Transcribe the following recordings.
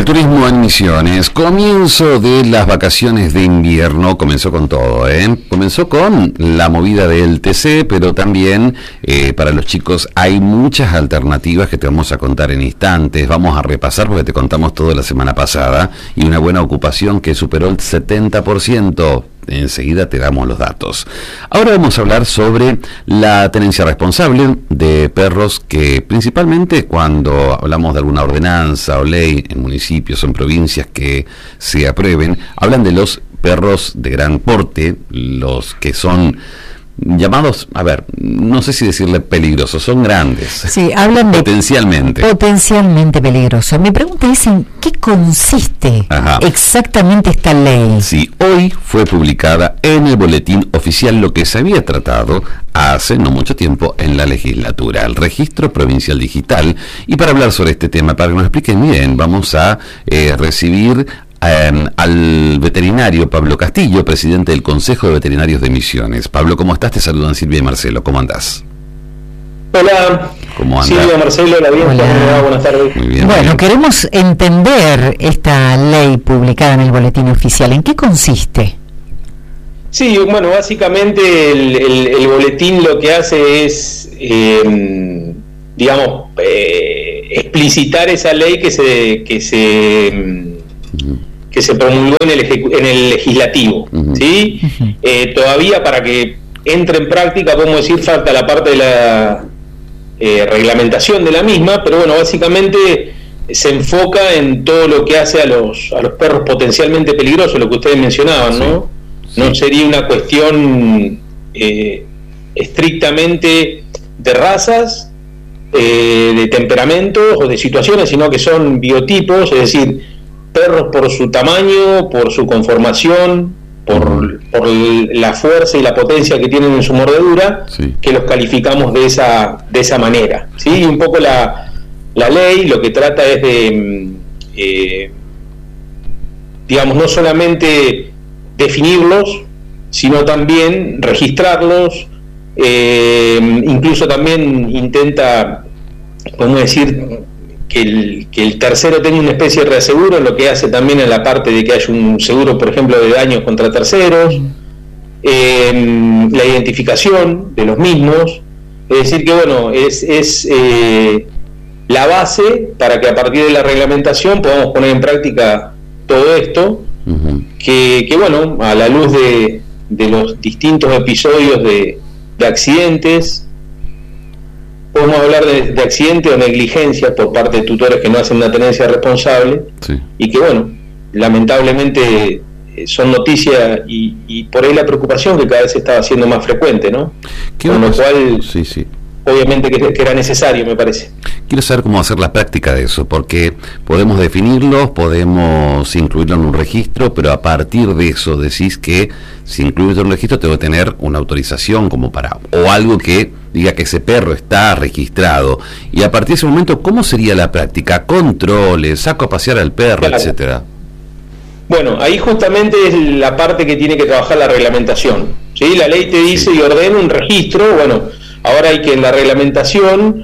El turismo en Misiones, comienzo de las vacaciones de invierno, comenzó con todo, comenzó con la movida del TC, pero también para los chicos hay muchas alternativas que te vamos a contar en instantes. Vamos a repasar porque te contamos todo la semana pasada y una buena ocupación que superó el 70%. Enseguida te damos los datos. Ahora vamos a hablar sobre la tenencia responsable de perros, que principalmente cuando hablamos de alguna ordenanza o ley en municipios o en provincias que se aprueben, hablan de los perros de gran porte, los que son llamados, a ver, no sé si decirle peligrosos, son grandes. Sí, hablan de potencialmente peligrosos. Mi pregunta es: ¿en qué consiste exactamente esta ley? Sí, hoy fue publicada en el boletín oficial lo que se había tratado hace no mucho tiempo en la legislatura, el Registro Provincial Digital. Y para hablar sobre este tema, para que nos expliquen bien, vamos a recibir al veterinario Pablo Castillo, presidente del Consejo de Veterinarios de Misiones. Pablo, ¿cómo estás? Te saludan Silvia y Marcelo. ¿Cómo andás? Hola. ¿Cómo andás? Silvia, Marcelo, hola. Buenas tardes. Muy bien. Bueno, queremos entender esta ley publicada en el boletín oficial. ¿En qué consiste? Sí, bueno, básicamente el boletín lo que hace es, explicitar esa ley que se promulgó en el legislativo, ¿sí? Todavía para que entre en práctica, podemos decir, falta la parte de la reglamentación de la misma, pero bueno, básicamente se enfoca en todo lo que hace a los perros potencialmente peligrosos, lo que ustedes mencionaban, ¿no? Sí. No sería una cuestión estrictamente de razas, de temperamentos o de situaciones, sino que son biotipos, es decir, perros por su tamaño, por su conformación, por la fuerza y la potencia que tienen en su mordedura, sí, que los calificamos de esa manera, ¿sí? Y un poco la ley lo que trata es de, no solamente definirlos, sino también registrarlos, incluso también intenta, podemos decir, que el tercero tenga una especie de reaseguro, lo que hace también en la parte de que haya un seguro, por ejemplo, de daños contra terceros, la identificación de los mismos, es decir que bueno, es la base para que a partir de la reglamentación podamos poner en práctica todo esto, que bueno, a la luz de los distintos episodios de accidentes, podemos hablar de accidente o negligencia por parte de tutores que no hacen una tenencia responsable, sí, y que bueno, lamentablemente son noticias y por ahí la preocupación que cada vez se estaba haciendo más frecuente, ¿no? Con lo cual, sí, obviamente que era necesario, me parece. Quiero saber cómo hacer la práctica de eso, porque podemos definirlos, podemos incluirlo en un registro, pero a partir de eso decís que si incluyo en un registro tengo que tener una autorización como para, o algo que diga que ese perro está registrado, y a partir de ese momento, ¿cómo sería la práctica? Controles, saco a pasear al perro, claro, etcétera. Bueno, ahí justamente es la parte que tiene que trabajar la reglamentación, ¿sí? La ley te dice, sí, y ordena un registro. Bueno, ahora hay que en la reglamentación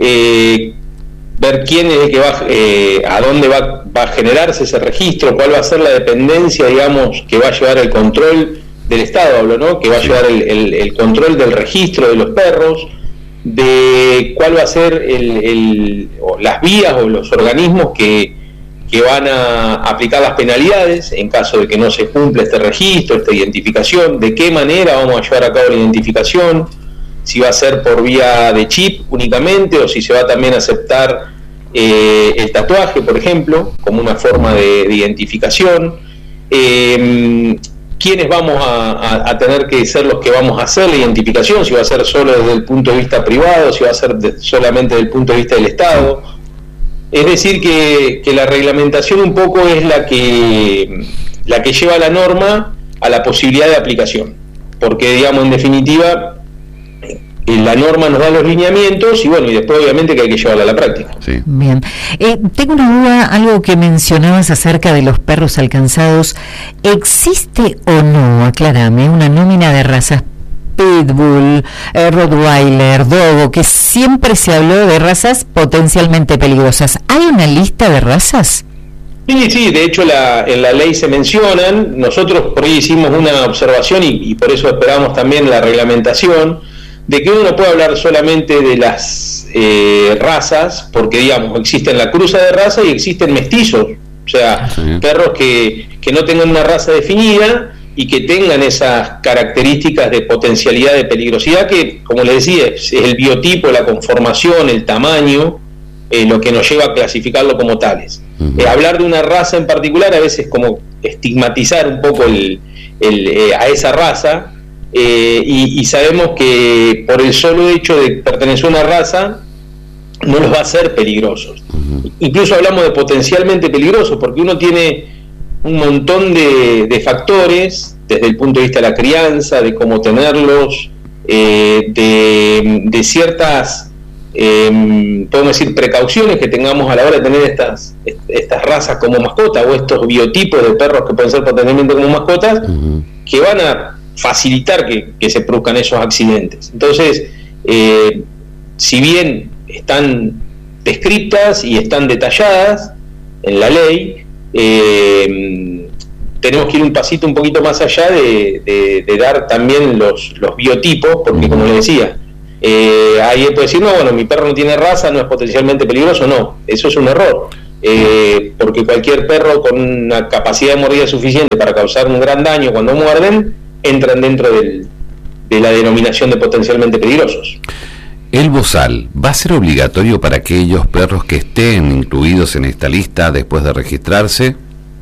ver quién es el que va, a dónde va a generarse ese registro, cuál va a ser la dependencia, digamos, que va a llevar el control del Estado, hablo, ¿no? Que va a llevar el control del registro de los perros, de cuál va a ser o las vías o los organismos que van a aplicar las penalidades en caso de que no se cumpla este registro, esta identificación, de qué manera vamos a llevar a cabo la identificación, si va a ser por vía de chip únicamente o si se va también a aceptar el tatuaje, por ejemplo, como una forma de identificación, quiénes vamos a tener que ser los que vamos a hacer la identificación, si va a ser solo desde el punto de vista privado, si va a ser solamente desde el punto de vista del Estado. Es decir que la reglamentación un poco es la que lleva la norma a la posibilidad de aplicación, porque digamos en definitiva la norma nos da los lineamientos y bueno, y después obviamente que hay que llevarla a la práctica. Sí. Bien. Tengo una duda, algo que mencionabas acerca de los perros alcanzados. ¿Existe o no, aclárame, una nómina de razas Pitbull, Rottweiler, Dogo, que siempre se habló de razas potencialmente peligrosas? ¿Hay una lista de razas? Sí, de hecho en la ley se mencionan. Nosotros por ahí hicimos una observación y por eso esperamos también la reglamentación, de que uno no puede hablar solamente de las razas, porque digamos, existen la cruza de raza y existen mestizos, o sea, perros que no tengan una raza definida y que tengan esas características de potencialidad de peligrosidad que, como les decía, es el biotipo, la conformación, el tamaño, lo que nos lleva a clasificarlo como tales. Hablar de una raza en particular a veces como estigmatizar un poco a esa raza, y sabemos que por el solo hecho de pertenecer a una raza no los va a hacer peligrosos. Incluso hablamos de potencialmente peligrosos porque uno tiene un montón de factores desde el punto de vista de la crianza, de cómo tenerlos, de ciertas podemos decir precauciones que tengamos a la hora de tener estas razas como mascota, o estos biotipos de perros que pueden ser potencialmente como mascotas, que van a facilitar que se produzcan esos accidentes. Entonces, si bien están descritas y están detalladas en la ley, tenemos que ir un pasito un poquito más allá de dar también los biotipos, porque como les decía, alguien puede decir, no, bueno, mi perro no tiene raza, no es potencialmente peligroso. No, eso es un error, porque cualquier perro con una capacidad de mordida suficiente para causar un gran daño cuando muerden, entran dentro de la denominación de potencialmente peligrosos. ¿El bozal va a ser obligatorio para aquellos perros que estén incluidos en esta lista después de registrarse?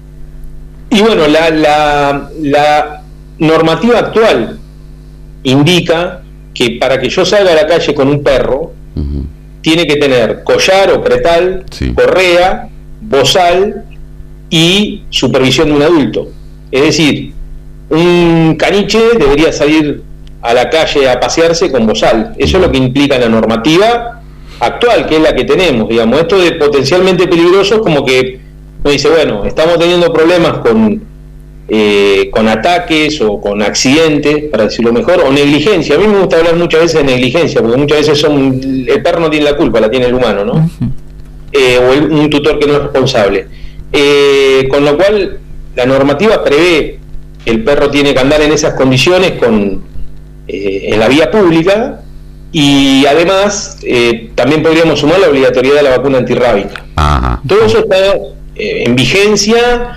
Y bueno, la normativa actual indica que para que yo salga a la calle con un perro, tiene que tener collar o pretal, correa, bozal y supervisión de un adulto. Es decir, un caniche debería salir a la calle a pasearse con bozal. Eso es lo que implica la normativa actual, que es la que tenemos. Digamos, esto de potencialmente peligroso es como que uno dice, bueno, estamos teniendo problemas con ataques o con accidentes, para decirlo mejor, o negligencia. A mí me gusta hablar muchas veces de negligencia, porque muchas veces el perro no tiene la culpa, la tiene el humano, ¿no? O un tutor que no es responsable. Con lo cual, la normativa prevé que el perro tiene que andar en esas condiciones en la vía pública, y además también podríamos sumar la obligatoriedad de la vacuna antirrábica. Todo eso está en vigencia.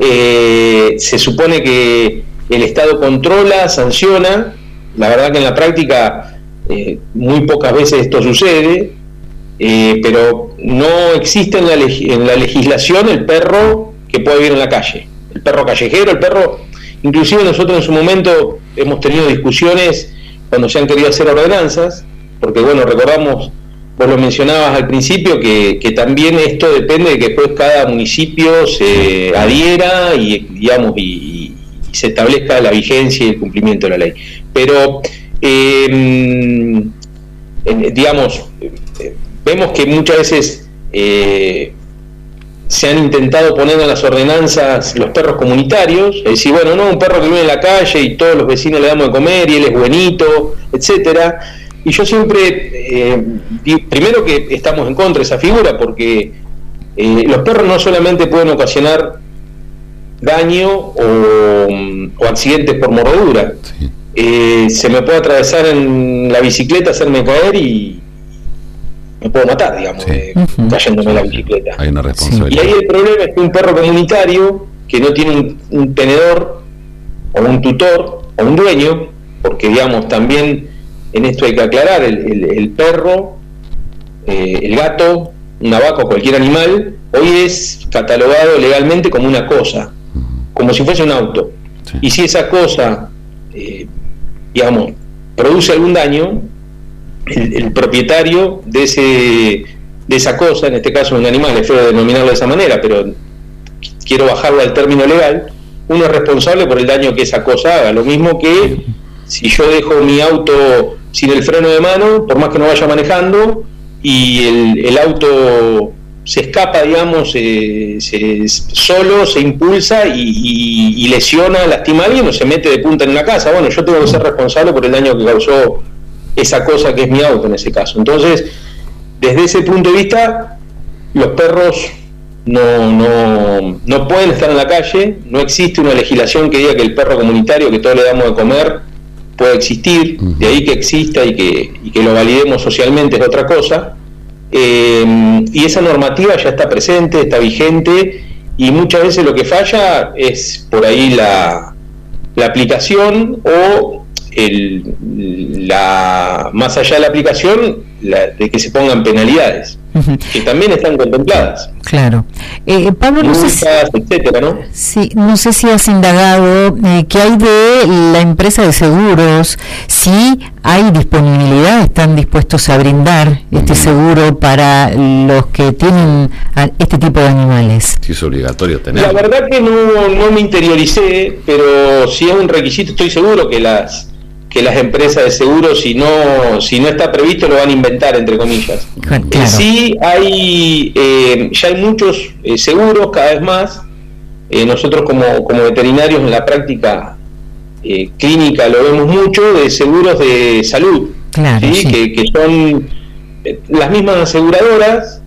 Se supone que el Estado controla, sanciona. La verdad que en la práctica muy pocas veces esto sucede, pero no existe en la legislación el perro que puede vivir en la calle, el perro callejero, el perro. Inclusive nosotros en su momento hemos tenido discusiones cuando se han querido hacer ordenanzas, porque bueno, recordamos, vos lo mencionabas al principio, que también esto depende de que después cada municipio se adhiera y se establezca la vigencia y el cumplimiento de la ley. Pero, vemos que muchas veces se han intentado poner en las ordenanzas los perros comunitarios, es decir, bueno, no, un perro que vive en la calle y todos los vecinos le damos de comer y él es buenito, etcétera. Y yo siempre, primero que estamos en contra de esa figura, porque los perros no solamente pueden ocasionar daño o accidentes por mordedura. Se me puede atravesar en la bicicleta, hacerme caer y me puedo matar, digamos, cayéndome en la bicicleta. Hay una responsabilidad. Y ahí el problema es que un perro comunitario que no tiene un tenedor o un tutor o un dueño, porque digamos también en esto hay que aclarar, el perro, el gato, una vaca o cualquier animal, hoy es catalogado legalmente como una cosa, como si fuese un auto. Y si esa cosa, produce algún daño, el propietario de esa cosa, en este caso un animal, es feo denominarlo de esa manera, pero quiero bajarlo al término legal, uno es responsable por el daño que esa cosa haga. Lo mismo que si yo dejo mi auto sin el freno de mano, por más que no vaya manejando, y el auto se escapa, digamos, solo se impulsa y lesiona, lastima a alguien o se mete de punta en una casa, bueno, yo tengo que ser responsable por el daño que causó esa cosa que es mi auto en ese caso. Entonces, desde ese punto de vista, los perros no pueden estar en la calle. No existe una legislación que diga que el perro comunitario que todos le damos de comer puede existir. De ahí que exista y que lo validemos socialmente es otra cosa. Y esa normativa ya está presente, está vigente, y muchas veces lo que falla es por ahí la aplicación o más allá de la aplicación, de que se pongan penalidades, que también están contempladas. Claro. Pablo, no sé etcétera, ¿no? Sí, no sé si has indagado qué hay de la empresa de seguros, si hay disponibilidad, están dispuestos a brindar este seguro para los que tienen este tipo de animales. Sí, es obligatorio tenerlo. La verdad que no me interioricé, pero si es un requisito, estoy seguro que las empresas de seguros, si no está previsto, lo van a inventar, entre comillas. Claro. Sí hay, ya hay muchos seguros, cada vez más. Nosotros como veterinarios en la práctica clínica lo vemos mucho, de seguros de salud. Claro, ¿sí? Sí. Que son las mismas aseguradoras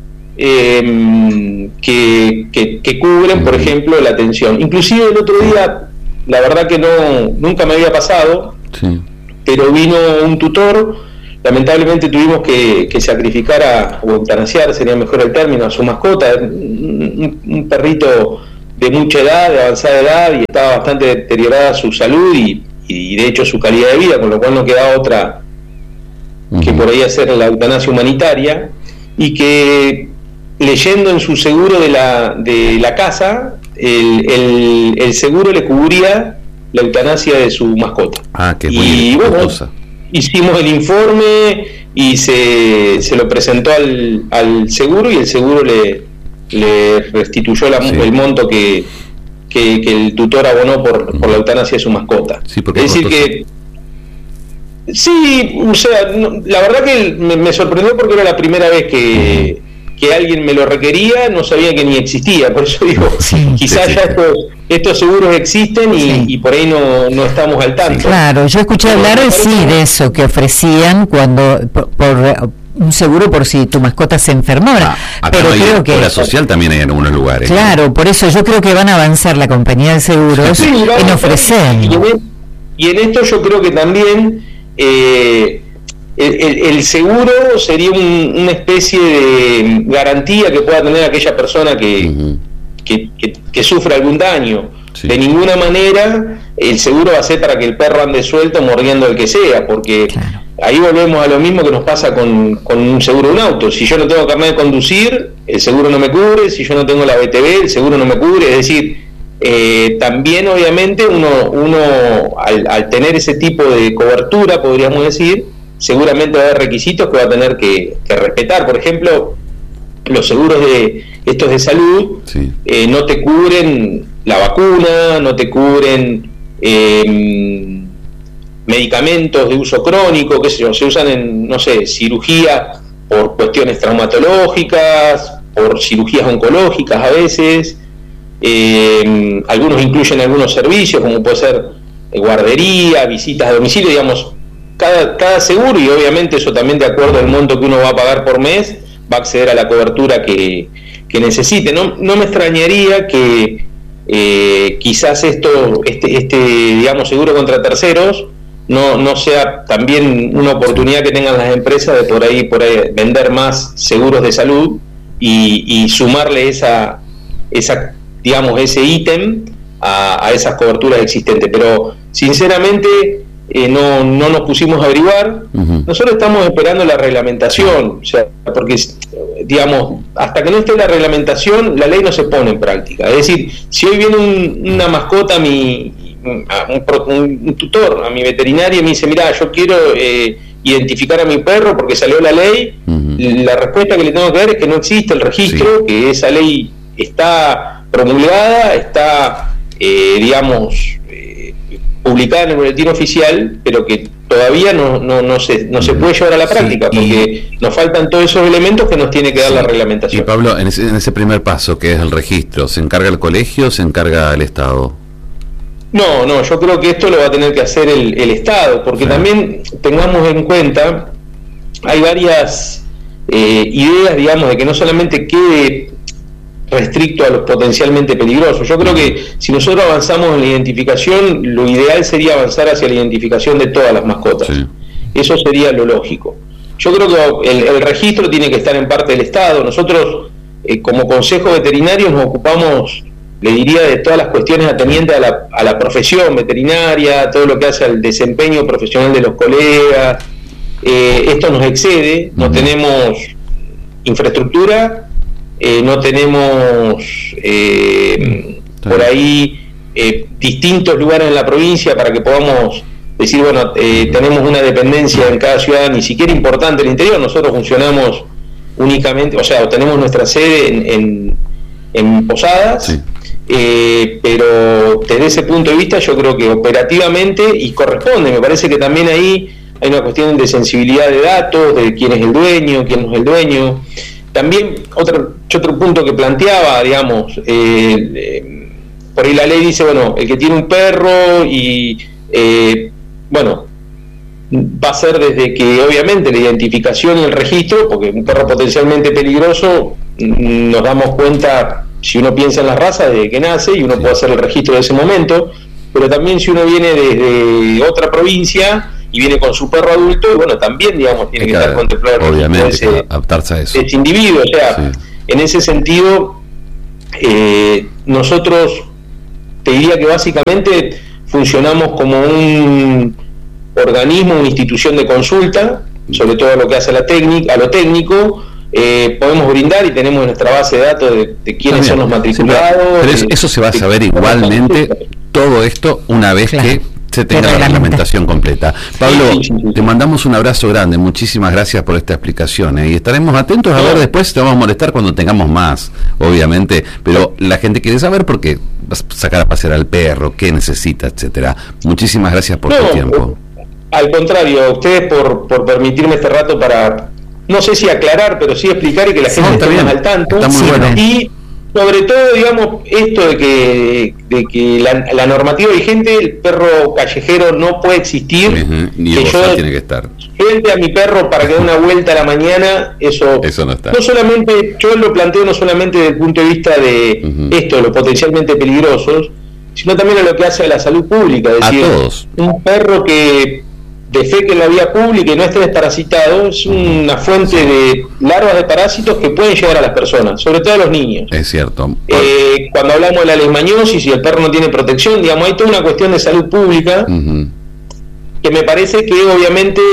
que cubren, por ejemplo, la atención. Inclusive el otro día, la verdad que nunca me había pasado, sí, pero vino un tutor, lamentablemente tuvimos que sacrificar o eutanasiar, sería mejor el término, a su mascota, un perrito de mucha edad, de avanzada edad, y estaba bastante deteriorada su salud y de hecho su calidad de vida, con lo cual no quedaba otra que por ahí hacer la eutanasia humanitaria, y que leyendo en su seguro de la casa, el seguro le cubría la eutanasia de su mascota. Qué y bueno, hicimos el informe y se lo presentó al seguro, y el seguro le restituyó el monto que el tutor abonó por la eutanasia de su mascota. Sí, es decir que sí, o sea, la verdad que me sorprendió porque era la primera vez que alguien me lo requería, no sabía que ni existía, por eso digo, quizás ya estos seguros existen y por ahí no estamos al tanto. Claro, yo escuché hablar de eso, que ofrecían cuando por un seguro por si tu mascota se enfermara. Pero creo que social también hay en algunos lugares. Claro, por eso yo creo que van a avanzar la compañía de seguros en ofrecer. Y en esto yo creo que también el seguro sería una especie de garantía que pueda tener aquella persona que sufra algún daño. Sí. De ninguna manera el seguro va a ser para que el perro ande suelto mordiendo el que sea, porque ahí volvemos a lo mismo que nos pasa con un seguro de un auto. Si yo no tengo carnet de conducir, el seguro no me cubre. Si yo no tengo la BTV, el seguro no me cubre. Es decir, también obviamente uno al tener ese tipo de cobertura, podríamos decir, seguramente va a haber requisitos que va a tener que respetar. Por ejemplo, los seguros de salud no te cubren la vacuna, no te cubren medicamentos de uso crónico, que se usan en, no sé, cirugía por cuestiones traumatológicas, por cirugías oncológicas a veces. Algunos incluyen algunos servicios, como puede ser guardería, visitas a domicilio, digamos. Cada seguro, y obviamente eso también de acuerdo al monto que uno va a pagar por mes, va a acceder a la cobertura que necesite. No me extrañaría que quizás este digamos seguro contra terceros no sea también una oportunidad que tengan las empresas de por ahí vender más seguros de salud y sumarle ese ítem a esas coberturas existentes. Pero sinceramente no nos pusimos a averiguar. Nosotros estamos esperando la reglamentación, o sea, porque digamos, hasta que no esté la reglamentación, la ley no se pone en práctica. Es decir, si hoy viene una mascota un tutor a mi veterinario y me dice, mira, yo quiero identificar a mi perro porque salió la ley, la respuesta que le tengo que dar es que no existe el registro, que esa ley está promulgada, está publicada en el boletín oficial, pero que todavía no se puede llevar a la práctica, porque nos faltan todos esos elementos que nos tiene que dar la reglamentación. Y Pablo, en ese primer paso, que es el registro, ¿se encarga el colegio o se encarga el Estado? No, yo creo que esto lo va a tener que hacer el Estado, porque también tengamos en cuenta, hay varias ideas, digamos, de que no solamente quede restricto a los potencialmente peligrosos. Yo creo que si nosotros avanzamos en la identificación, lo ideal sería avanzar hacia la identificación de todas las mascotas. Sí. Eso sería lo lógico. Yo creo que el registro tiene que estar en parte del Estado. Nosotros, como Consejo Veterinario, nos ocupamos, le diría, de todas las cuestiones atendientes a la profesión veterinaria, todo lo que hace al desempeño profesional de los colegas. Esto nos excede, no tenemos infraestructura, no tenemos por ahí distintos lugares en la provincia para que podamos decir, bueno, tenemos una dependencia en cada ciudad, ni siquiera importante en el interior. Nosotros funcionamos únicamente, o sea, tenemos nuestra sede en Posadas, sí. Pero desde ese punto de vista yo creo que operativamente, y corresponde, me parece que también ahí hay una cuestión de sensibilidad de datos, de quién es el dueño, quién no es el dueño. También otro punto que planteaba, digamos, por ahí la ley dice, bueno, el que tiene un perro y, bueno, va a ser desde que obviamente la identificación y el registro, porque un perro potencialmente peligroso, nos damos cuenta, si uno piensa en las razas, desde que nace, y uno puede hacer el registro de ese momento, pero también si uno viene desde otra provincia y viene con su perro adulto, y bueno, también, digamos, tiene que estar contemplado obviamente adaptarse a eso. Ese individuo, o sea, en ese sentido, nosotros te diría que básicamente funcionamos como un organismo, una institución de consulta, sobre todo lo que hace a lo técnico. Podemos brindar y tenemos nuestra base de datos de quiénes son los matriculados. Pero eso se va a saber igualmente, todo esto, una vez que se tenga la reglamentación completa. Pablo, te mandamos un abrazo grande, muchísimas gracias por esta explicación, y estaremos atentos a ver después, te vamos a molestar cuando tengamos más, obviamente, pero la gente quiere saber por qué vas a sacar a pasear al perro, qué necesita, etcétera. Muchísimas gracias por tu tiempo. Al contrario, a ustedes por permitirme este rato para, no sé si aclarar, pero sí explicar y que la gente esté más al tanto. Está muy bueno. Y sobre todo, digamos, esto de que la normativa vigente, el perro callejero no puede existir. Ni el bozal tiene que estar. Suelte a mi perro para que dé una vuelta a la mañana, eso no está. No solamente, yo lo planteo no solamente desde el punto de vista de esto, de los potencialmente peligrosos, sino también a lo que hace a la salud pública. Es decir, un perro que defeque en la vía pública y no esté desparasitado es una fuente de larvas de parásitos que pueden llegar a las personas, sobre todo a los niños. Es cierto. Cuando hablamos de la leishmaniosis y el perro no tiene protección, digamos, hay toda una cuestión de salud pública que me parece que obviamente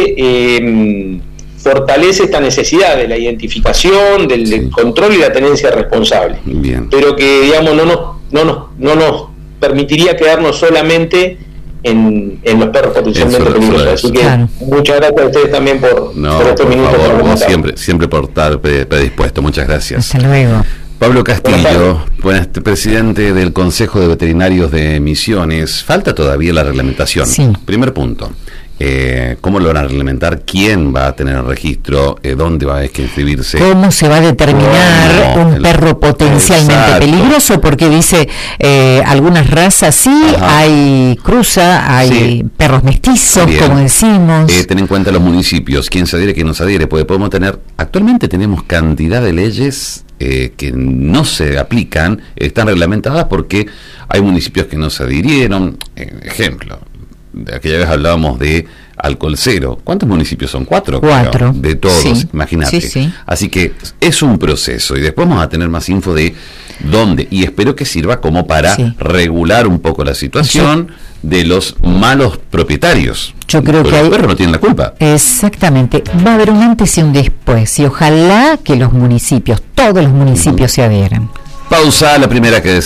fortalece esta necesidad de la identificación, del control y la tenencia responsable. Bien. Pero que, digamos, no nos permitiría quedarnos solamente en los perros potencialmente peligrosos. Así que muchas gracias a ustedes también por estos minutos. Por favor, siempre por estar predispuesto. Muchas gracias. Hasta luego. Pablo Castillo, presidente del Consejo de Veterinarios de Misiones. Falta todavía la reglamentación. Sí. Primer punto. ¿Cómo lo van a reglamentar? ¿Quién va a tener el registro? ¿Dónde va a que inscribirse? ¿Cómo se va a determinar un perro potencialmente peligroso? Porque dice, algunas razas hay cruza, hay perros mestizos, como decimos. Ten en cuenta los municipios, quién se adhiere, quién no se adhiere. Podemos tener, actualmente tenemos cantidad de leyes que no se aplican, están reglamentadas porque hay municipios que no se adhirieron. Ejemplo, de aquella vez hablábamos de Alcohol Cero. ¿Cuántos municipios son? 4. De todos, imagínate. Así que es un proceso y después vamos a tener más info de dónde, y espero que sirva como para regular un poco la situación de los malos propietarios. Yo creo que los perros no tienen la culpa. Exactamente. Va a haber un antes y un después, y ojalá que los municipios, todos los municipios se adhieran. Pausa, la primera que